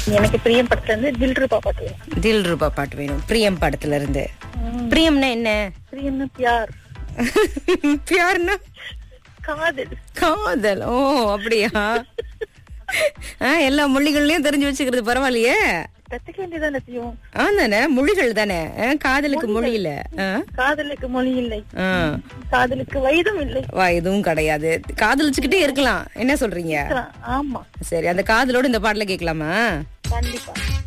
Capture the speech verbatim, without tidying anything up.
எனக்கு பிரியம் படத்துல இருந்து தில் ரூபா பாட்டு வேணும். தில் ரூபா பாட்டு வேணும். பிரியம் படத்துல இருந்து. பிரியம்னா என்ன? பிரியம்னா பியார். பியார்னா காதல். காதல். ஓ அப்படியா? ஆஹ் எல்லா மொழிகள்லயும் தெரிஞ்சு வச்சுக்கிறது பரவாயில்லையே. கத்துக்க வேண்டியதானே செய்யும். ஆதானே, மொழிகள் தானே. காதலுக்கு மொழி இல்ல. காதலுக்கு மொழி இல்லை, காதலுக்கு வயதும் இல்லை. வயதும் கிடையாது. காதலிச்சுக்கிட்டே இருக்கலாம். என்ன சொல்றீங்க? ஆமா. சரி, அந்த காதலோட இந்த பாட்டுல கேட்கலாமா? கண்டிப்பா.